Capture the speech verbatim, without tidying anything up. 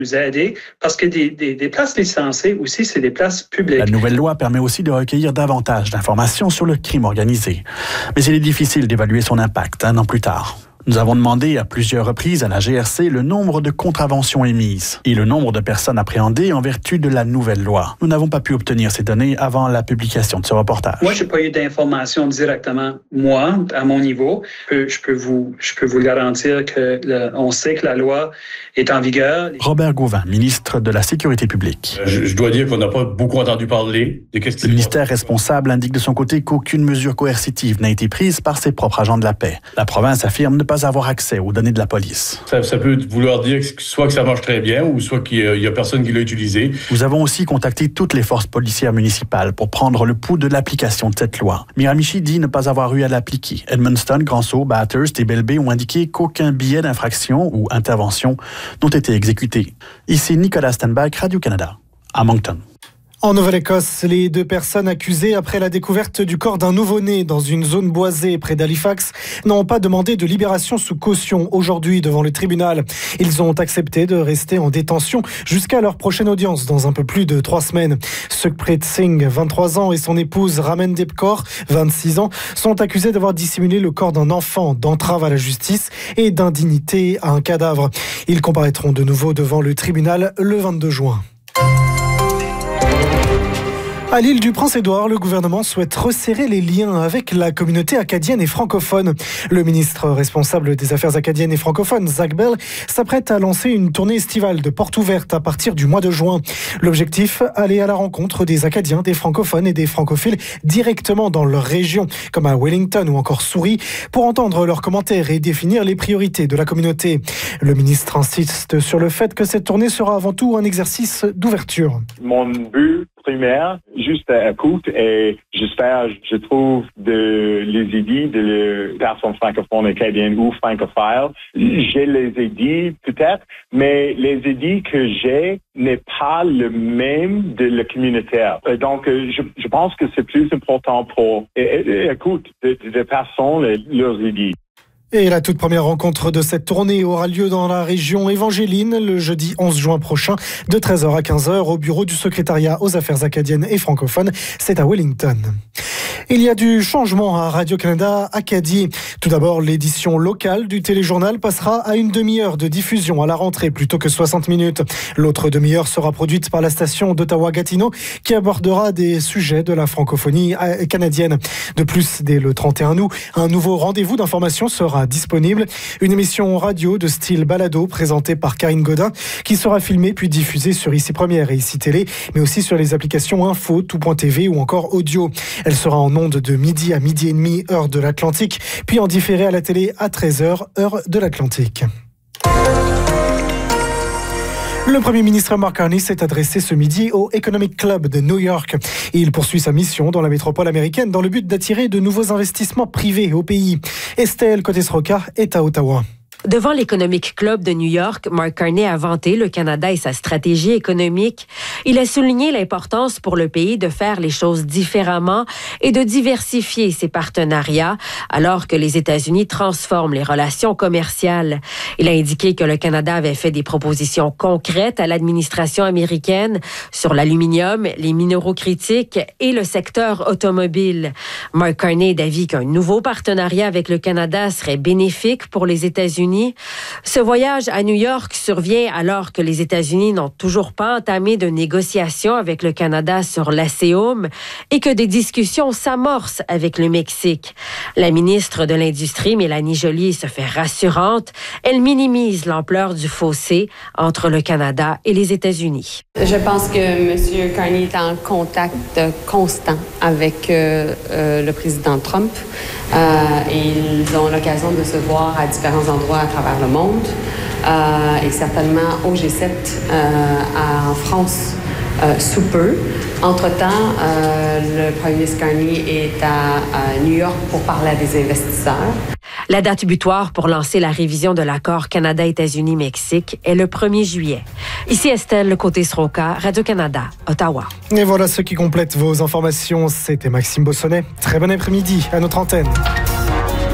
nous aider parce que des, des, des places licenciées aussi, c'est des places publiques. La nouvelle loi permet aussi de recueillir davantage d'informations sur le crime organisé. Mais il est difficile d'évaluer son impact un an plus tard. Nous avons demandé à plusieurs reprises à la G R C le nombre de contraventions émises et le nombre de personnes appréhendées en vertu de la nouvelle loi. Nous n'avons pas pu obtenir ces données avant la publication de ce reportage. Moi, je n'ai pas eu d'informations directement, moi, à mon niveau. Je peux, je peux, vous, je peux vous garantir qu'on sait que la loi est en vigueur. Robert Gauvin, ministre de la Sécurité publique. Je, je dois dire qu'on n'a pas beaucoup entendu parler de qu'est-ce qui... Le ministère responsable indique de son côté qu'aucune mesure coercitive n'a été prise par ses propres agents de la paix. La province affirme ne pas avoir accès aux données de la police. Ça, ça peut vouloir dire que soit que ça marche très bien ou soit qu'il n'y a, a personne qui l'a utilisé. Nous avons aussi contacté toutes les forces policières municipales pour prendre le pouls de l'application de cette loi. Miramichi dit ne pas avoir eu à l'appliquer. Edmundston, Grand-Sault, Bathurst et Belle Bay ont indiqué qu'aucun billet d'infraction ou intervention n'ont été exécutés. Ici Nicolas Stenbach, Radio-Canada, à Moncton. En Nouvelle-Écosse, les deux personnes accusées après la découverte du corps d'un nouveau-né dans une zone boisée près d'Halifax n'ont pas demandé de libération sous caution aujourd'hui devant le tribunal. Ils ont accepté de rester en détention jusqu'à leur prochaine audience dans un peu plus de trois semaines. Sukhpreet Singh, vingt-trois ans, et son épouse Raman Debkor, vingt-six ans, sont accusés d'avoir dissimulé le corps d'un enfant, d'entrave à la justice et d'indignité à un cadavre. Ils comparaîtront de nouveau devant le tribunal le vingt-deux juin. À l'île du Prince-Édouard, le gouvernement souhaite resserrer les liens avec la communauté acadienne et francophone. Le ministre responsable des Affaires acadiennes et francophones, Zach Bell, s'apprête à lancer une tournée estivale de portes ouvertes à partir du mois de juin. L'objectif, aller à la rencontre des Acadiens, des francophones et des francophiles directement dans leur région, comme à Wellington ou encore Souris, pour entendre leurs commentaires et définir les priorités de la communauté. Le ministre insiste sur le fait que cette tournée sera avant tout un exercice d'ouverture. Mon but primaire, juste à écoute, et j'espère, je trouve, de les aider, de les personnes francophones acadiennes ou francophiles. J'ai les aider peut-être, mais les aider que j'ai n'est pas le même de la communautaire. Donc, je, je pense que c'est plus important pour, écoute, de, de personnes, leurs aider. Et la toute première rencontre de cette tournée aura lieu dans la région évangéline le jeudi onze juin prochain de treize heures à quinze heures au bureau du secrétariat aux affaires acadiennes et francophones. C'est à Wellington. Il y a du changement à Radio-Canada Acadie. Tout d'abord, l'édition locale du téléjournal passera à une demi-heure de diffusion à la rentrée plutôt que soixante minutes. L'autre demi-heure sera produite par la station d'Ottawa-Gatineau qui abordera des sujets de la francophonie canadienne. De plus, dès le trente et un août, un nouveau rendez-vous d'information sera disponible. Une émission radio de style balado présentée par Karine Godin qui sera filmée puis diffusée sur Ici Première et Ici Télé, mais aussi sur les applications Info, Tout.tv ou encore Audio. Elle sera en ondes de midi à midi et demi, heure de l'Atlantique, puis en différé à la télé à treize heures, heure de l'Atlantique. Le Premier ministre Mark Carney s'est adressé ce midi au Economic Club de New York. Il poursuit sa mission dans la métropole américaine dans le but d'attirer de nouveaux investissements privés au pays. Estelle Cotes-Roca est à Ottawa. Devant l'Economic Club de New York, Mark Carney a vanté le Canada et sa stratégie économique. Il a souligné l'importance pour le pays de faire les choses différemment et de diversifier ses partenariats alors que les États-Unis transforment les relations commerciales. Il a indiqué que le Canada avait fait des propositions concrètes à l'administration américaine sur l'aluminium, les minéraux critiques et le secteur automobile. Mark Carney est d'avis qu'un nouveau partenariat avec le Canada serait bénéfique pour les États-Unis. Ce voyage à New York survient alors que les États-Unis n'ont toujours pas entamé de négociations avec le Canada sur l'ASEUM et que des discussions s'amorcent avec le Mexique. La ministre de l'Industrie, Mélanie Joly, se fait rassurante. Elle minimise l'ampleur du fossé entre le Canada et les États-Unis. Je pense que M. Carney est en contact constant avec euh, euh, le président Trump. Euh, et ils ont l'occasion de se voir à différents endroits à travers le monde euh, et certainement au G sept euh, à, en France euh, sous peu. Entre-temps, euh, le premier ministre Carney est à, à New York pour parler à des investisseurs. La date butoir pour lancer la révision de l'accord Canada-États-Unis-Mexique est le premier juillet. Ici Estelle Cotes-Roca, Radio-Canada, Ottawa. Et voilà ce qui complète vos informations. C'était Maxime Bossonnet. Très bon après-midi à notre antenne.